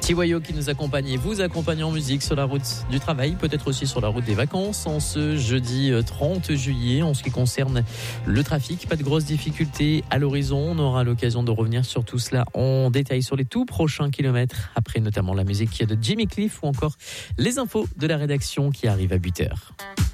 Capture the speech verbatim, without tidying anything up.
Tiwayo qui nous accompagne et vous accompagne en musique sur la route du travail, peut-être aussi sur la route des vacances en ce jeudi trente juillet. En ce qui concerne le trafic, pas de grosses difficultés à l'horizon. On aura l'occasion de revenir sur tout cela en détail sur les tout prochains kilomètres, après notamment la musique de Jimmy Cliff ou encore les infos de la rédaction qui arrivent à huit heures.